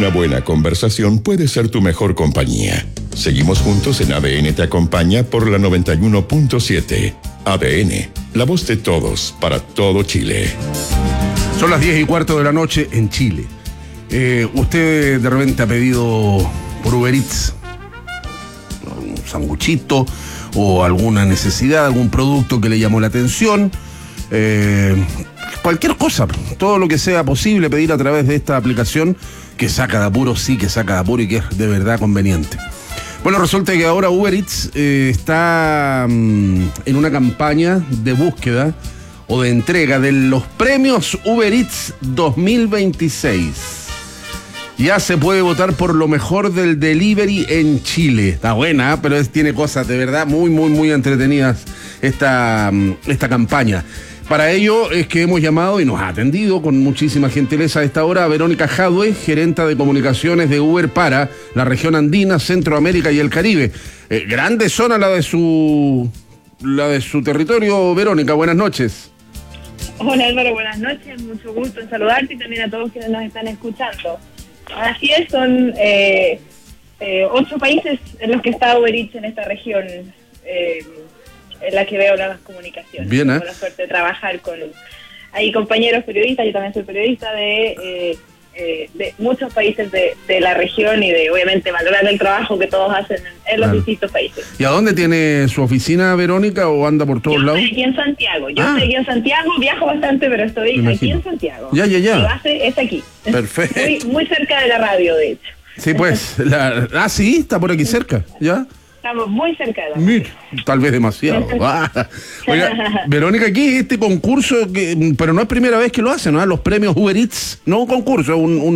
Una buena conversación puede ser tu mejor compañía. Seguimos juntos en ADN Te Acompaña por la 91.7. ADN, la voz de todos, para todo Chile. Son las 10:15 de la noche en Chile. Usted de repente ha pedido por Uber Eats un sanguchito o alguna necesidad, algún producto que le llamó la atención. Cualquier cosa, todo lo que sea posible pedir a través de esta aplicación que saca de apuro, sí que saca de apuro y que es de verdad conveniente. Bueno, resulta que ahora Uber Eats está en una campaña de búsqueda o de entrega de los premios Uber Eats 2026. Ya se puede votar por lo mejor del delivery en Chile. Está buena, pero tiene cosas de verdad muy entretenidas esta campaña. Para ello es que hemos llamado y nos ha atendido con muchísima gentileza a esta hora a Verónica Jadwe, gerenta de comunicaciones de Uber para la región andina, Centroamérica y el Caribe. Grande zona la de su territorio, Verónica. Buenas noches. Hola Álvaro, buenas noches. Mucho gusto en saludarte y también a todos quienes nos están escuchando. Así es, son 8 países en los que está Uber Eats en esta región. En la que veo las comunicaciones. Bien, Tengo la suerte de trabajar con compañeros periodistas, yo también soy periodista de muchos países de la región y de obviamente valorar el trabajo que todos hacen en los distintos países. ¿Y a dónde tiene su oficina, Verónica, o anda por todos lados? Yo estoy aquí en Santiago, viajo bastante, pero estoy aquí en Santiago. Ya. Mi base es aquí. Perfecto. Muy cerca de la radio, de hecho. Sí, pues, sí, está por aquí cerca, ¿ya? Estamos muy cerca de la... Tal vez demasiado. Oiga, Verónica, aquí este concurso, pero no es primera vez que lo hacen, ¿no? Los premios Uber Eats, no un concurso,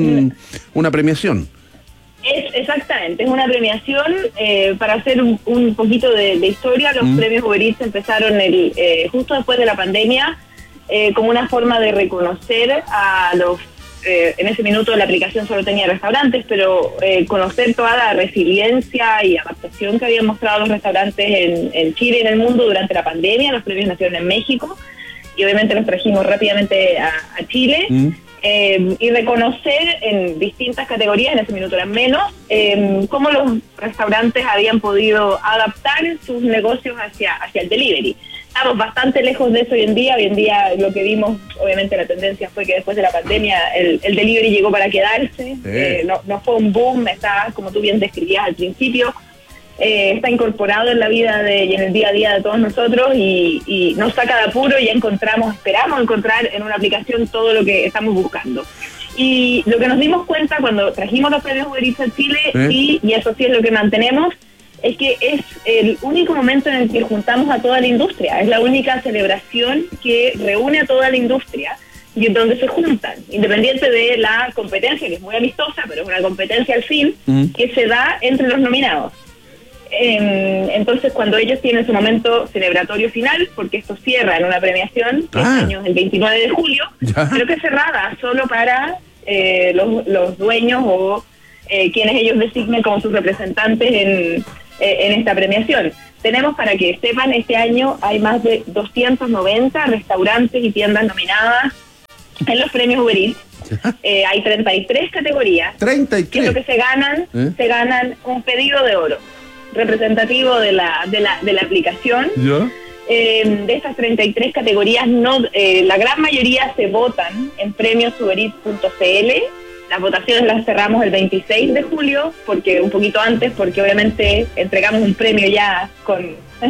una premiación. Exactamente, es una premiación. Para hacer un poquito de historia, los premios Uber Eats empezaron justo después de la pandemia, como una forma de reconocer a los... en ese minuto la aplicación solo tenía restaurantes, pero conocer toda la resiliencia y adaptación que habían mostrado los restaurantes en Chile y en el mundo durante la pandemia. Los premios nacieron en México y obviamente los trajimos rápidamente a Chile. Y reconocer en distintas categorías, en ese minuto eran menos, cómo los restaurantes habían podido adaptar sus negocios hacia el delivery. Estamos bastante lejos de eso hoy en día. Hoy en día lo que vimos, obviamente la tendencia fue que después de la pandemia el delivery llegó para quedarse. No fue un boom, está, como tú bien describías al principio, está incorporado en la vida y en el día a día de todos nosotros y nos saca de apuro y esperamos encontrar en una aplicación todo lo que estamos buscando. Y lo que nos dimos cuenta cuando trajimos los premios Uber Eats a Chile, y eso sí es lo que mantenemos, es que es el único momento en el que juntamos a toda la industria. Es la única celebración que reúne a toda la industria y en donde se juntan, independiente de la competencia, que es muy amistosa, pero es una competencia al fin, que se da entre los nominados. Entonces, cuando ellos tienen su momento celebratorio final, porque esto cierra en una premiación, este año el 29 de julio, pero que es cerrada solo para los dueños o quienes ellos designen como sus representantes en esta premiación. Tenemos, para que sepan, este año hay más de 290 restaurantes y tiendas nominadas en los premios Uber Eats. Hay 33 categorías. 33. Que es lo que se ganan. Se ganan un pedido de oro representativo de la aplicación. De estas 33 categorías, la gran mayoría se votan en premiosubereats.cl. Las votaciones las cerramos el 26 de julio, un poquito antes, porque obviamente entregamos un premio ya con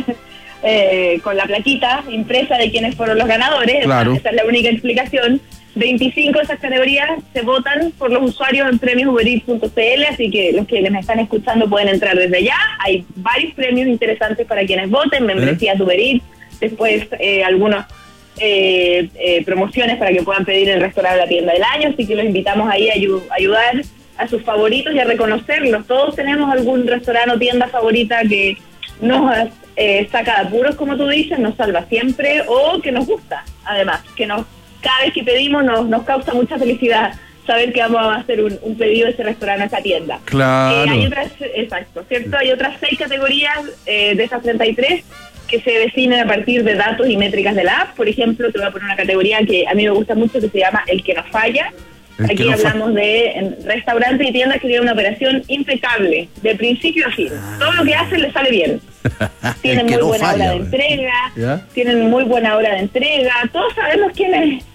la plaquita impresa de quiénes fueron los ganadores. Claro. Esa es la única explicación. 25 de esas categorías se votan por los usuarios en premiosubereats.cl, así que los que me están escuchando pueden entrar desde allá. Hay varios premios interesantes para quienes voten, membresías de Uber Eats, después algunos promociones para que puedan pedir el restaurante de la tienda del año, así que los invitamos ahí a ayudar a sus favoritos y a reconocerlos. Todos tenemos algún restaurante o tienda favorita que nos saca de apuros, como tú dices, nos salva siempre, o que nos gusta, además, que cada vez que pedimos nos causa mucha felicidad saber que vamos a hacer un pedido de ese restaurante a esa tienda. Claro. Hay otras, ¿cierto? Hay otras 6 categorías de esas 33 que se definen a partir de datos y métricas de la app. Por ejemplo, te voy a poner una categoría que a mí me gusta mucho, que se llama El que no falla, Aquí hablamos de restaurantes y tiendas que tienen una operación impecable, de principio a fin. Todo lo que hacen les sale bien. Tienen muy buena hora de entrega, tienen muy buena hora de entrega. Todos sabemos quién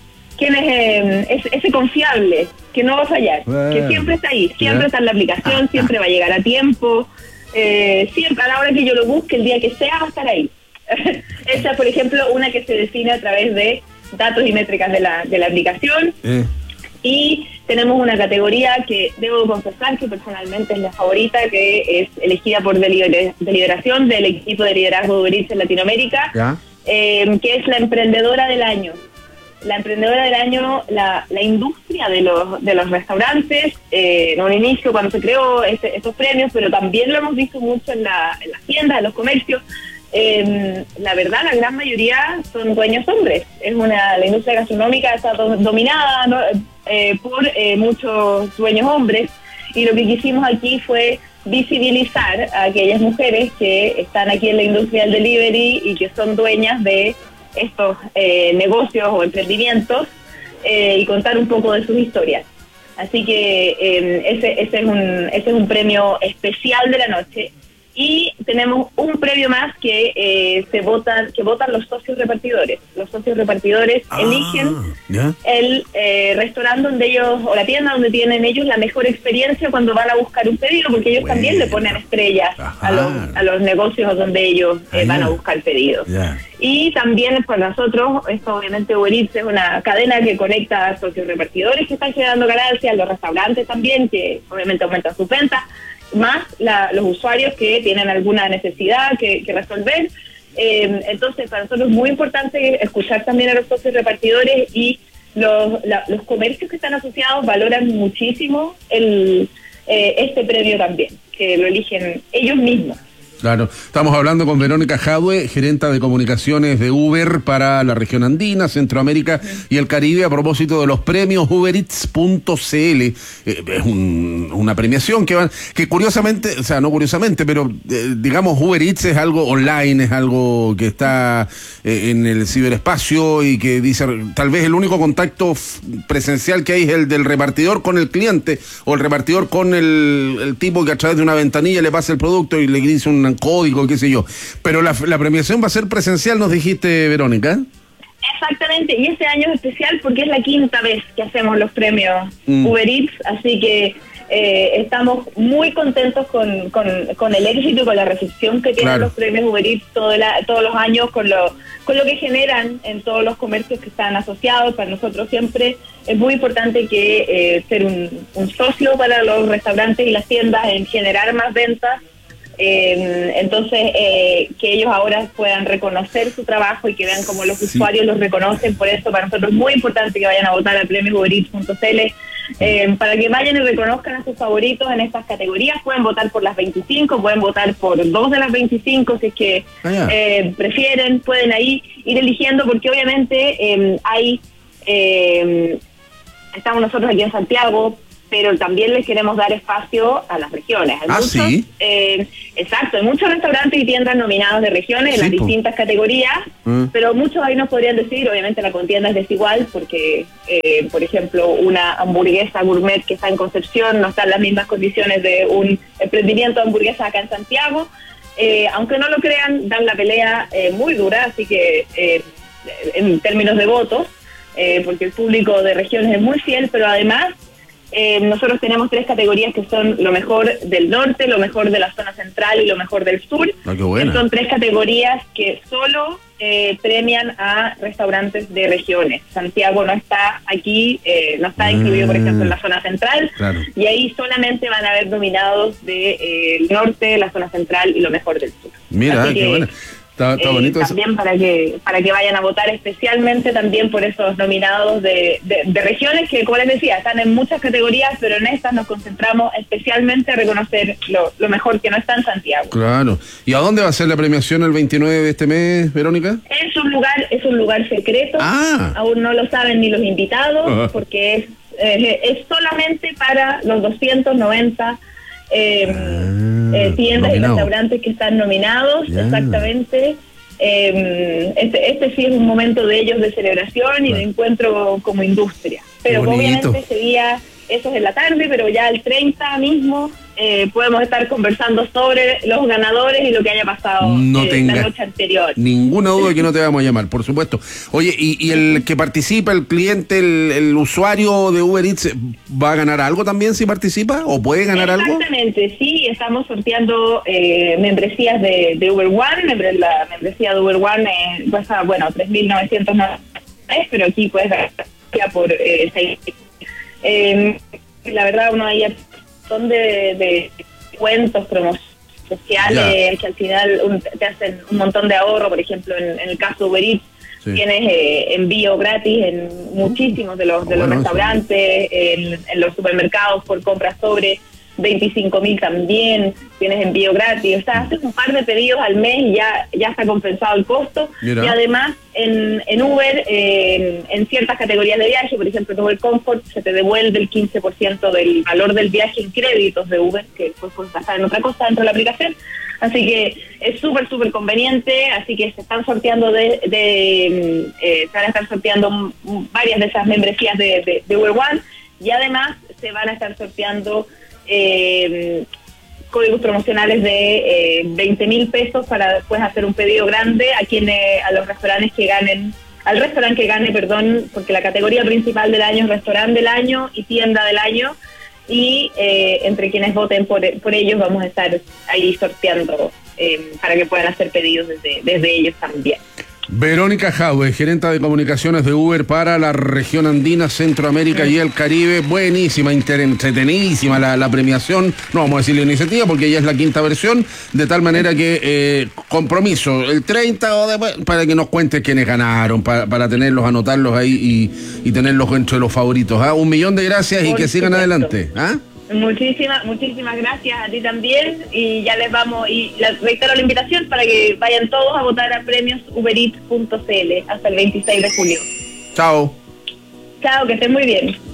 es ese confiable, que no va a fallar, que siempre está ahí, siempre está en la aplicación, siempre va a llegar a tiempo, siempre a la hora que yo lo busque, el día que sea, va a estar ahí. Esa es, por ejemplo, una que se define a través de datos y métricas de la aplicación. Y tenemos una categoría que debo confesar que personalmente es la favorita, que es elegida por deliberación del equipo de liderazgo de Uber Eats en Latinoamérica, que es la emprendedora del año. La emprendedora del año, la industria de los restaurantes, en un inicio cuando se creó estos premios, pero también lo hemos visto mucho en las tiendas, en los comercios. La verdad, la gran mayoría son dueños hombres. La industria gastronómica está dominada, ¿no? Por muchos dueños hombres, y lo que quisimos aquí fue visibilizar a aquellas mujeres que están aquí en la industria del delivery y que son dueñas de estos negocios o emprendimientos, y contar un poco de sus historias. Así que ese es un premio especial de la noche. Y tenemos un premio más que votan los socios repartidores. Los socios repartidores eligen el restaurante donde ellos, o la tienda donde tienen ellos la mejor experiencia cuando van a buscar un pedido, porque ellos también le ponen estrellas a los negocios donde ellos van a buscar pedidos. Y también para nosotros, esto obviamente Uber Eats es una cadena que conecta a socios repartidores que están generando ganancias, los restaurantes también, que obviamente aumentan sus ventas, más los usuarios que tienen alguna necesidad que resolver. Entonces, para nosotros es muy importante escuchar también a los socios repartidores, y los comercios que están asociados valoran muchísimo este premio también, que lo eligen ellos mismos. Claro, estamos hablando con Verónica Jadue, gerenta de comunicaciones de Uber para la región andina, Centroamérica y el Caribe, a propósito de los premios ubereats.cl. Es una premiación que curiosamente, o sea, no curiosamente, pero digamos Uber Eats es algo online, es algo que está en el ciberespacio, y que dice, tal vez el único contacto presencial que hay es el del repartidor con el cliente, o el repartidor con el tipo que a través de una ventanilla le pasa el producto y le dice un código, qué sé yo. Pero la premiación va a ser presencial, nos dijiste, Verónica. Exactamente, y este año es especial porque es la 5ª vez que hacemos los premios Uber Eats, así que estamos muy contentos con el éxito y con la recepción que tienen los premios Uber Eats todos los años, con lo que generan en todos los comercios que están asociados. Para nosotros siempre es muy importante que ser un socio para los restaurantes y las tiendas en generar más ventas. Entonces, que ellos ahora puedan reconocer su trabajo y que vean cómo los usuarios los reconocen. Por eso para nosotros es muy importante que vayan a votar al premio ubereats.cl, para que vayan y reconozcan a sus favoritos en estas categorías. Pueden votar por las 25, pueden votar por 2 de las 25 si es que prefieren. Pueden ahí ir eligiendo, porque obviamente estamos nosotros aquí en Santiago, pero también les queremos dar espacio a las regiones. ¿Sí? Exacto, hay muchos restaurantes y tiendas nominados de regiones en las distintas categorías, pero muchos ahí nos podrían decir, obviamente la contienda es desigual, porque, por ejemplo, una hamburguesa gourmet que está en Concepción no está en las mismas condiciones de un emprendimiento de hamburguesa acá en Santiago. Aunque no lo crean, dan la pelea muy dura, así que en términos de votos, porque el público de regiones es muy fiel, pero además nosotros tenemos 3 categorías que son lo mejor del norte, lo mejor de la zona central y lo mejor del sur. Son 3 categorías que solo premian a restaurantes de regiones. Santiago no está aquí, no está incluido, por ejemplo, en la zona central, y ahí solamente van a haber nominados del norte, la zona central y lo mejor del sur. Mira, qué bueno. Está bonito también eso. Para que vayan a votar, especialmente también por esos nominados de regiones que, como les decía, están en muchas categorías, pero en estas nos concentramos especialmente a reconocer lo mejor que no está en Santiago. Claro. ¿Y a dónde va a ser la premiación el 29 de este mes, Verónica? Es un lugar secreto. Aún no lo saben ni los invitados, porque es solamente para los 290 tiendas y restaurantes que están nominados, exactamente. Este sí es un momento de ellos de celebración y de encuentro como industria. Pero obviamente ese día, eso es en la tarde, pero ya el 30 mismo podemos estar conversando sobre los ganadores y lo que haya pasado la noche anterior. Ninguna duda que no te vamos a llamar, por supuesto. Oye, y el que participa, el cliente, el usuario de Uber Eats, ¿va a ganar algo también si participa? ¿O puede ganar algo? Exactamente, sí, estamos sorteando membresías de Uber One. La membresía de Uber One cuesta, 3.990, pero aquí puedes ganar por 6. La verdad, uno hay de cuentos, promociones sociales que al final te hacen un montón de ahorro. Por ejemplo, en el caso de Uber Eats, tienes envío gratis en muchísimos de los restaurantes, en los supermercados por compras sobre 25.000 también, tienes envío gratis. O sea, haces un par de pedidos al mes y ya está compensado el costo. Mira. Y además en Uber, en ciertas categorías de viaje, por ejemplo en Uber Comfort, se te devuelve el 15% del valor del viaje en créditos de Uber, que después puedes gastar en otra cosa dentro de la aplicación. Así que es súper conveniente. Así que se están sorteando se van a estar sorteando varias de esas membresías de Uber One, y además se van a estar sorteando códigos promocionales de 20.000 pesos para después hacer un pedido grande a los restaurantes que ganen, al restaurante que gane, porque la categoría principal del año es restaurante del año y tienda del año, y entre quienes voten por ellos vamos a estar ahí sorteando para que puedan hacer pedidos desde ellos también. Verónica Jaue, gerenta de comunicaciones de Uber para la región andina, Centroamérica y el Caribe. Buenísima, entretenidísima la premiación. No vamos a decir la iniciativa porque ya es la quinta versión, de tal manera que compromiso el 30 o después, para que nos cuentes quiénes ganaron, para tenerlos, anotarlos ahí y tenerlos dentro de los favoritos. 1.000.000 de gracias y que sigan adelante. Muchísimas gracias a ti también, y ya les vamos, y reitero la invitación para que vayan todos a votar a premiosubereats.cl hasta el 26 de julio. Chao, que estén muy bien.